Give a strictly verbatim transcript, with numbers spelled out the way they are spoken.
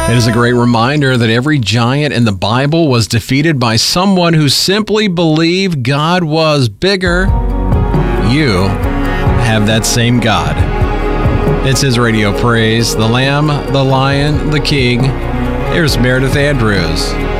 It is a great reminder that every giant in the Bible was defeated by someone who simply believed God was bigger. You have that same God. It's his radio praise, the Lamb, the Lion, the King. Here's Meredith Andrews.